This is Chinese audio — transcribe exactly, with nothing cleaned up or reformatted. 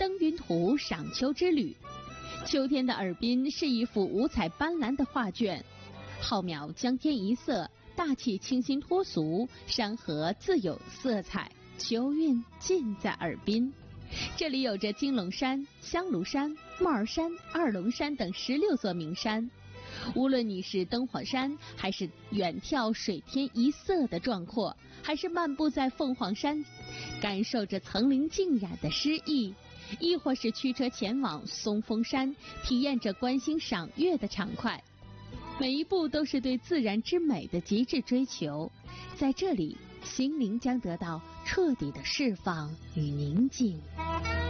登云图赏秋之旅。秋天的尔滨是一幅五彩斑斓的画卷，浩渺江天一色，大气清新脱俗，山河自有色彩，秋韵尽在尔滨。这里有着金龙山、香炉山、木儿山、二龙山等十六座名山。无论你是登火山，还是远眺水天一色的壮阔，还是漫步在凤凰山，感受着层林尽染的诗意，亦或是驱车前往松峰山，体验着观星赏月的畅快，每一步都是对自然之美的极致追求。在这里，心灵将得到彻底的释放与宁静。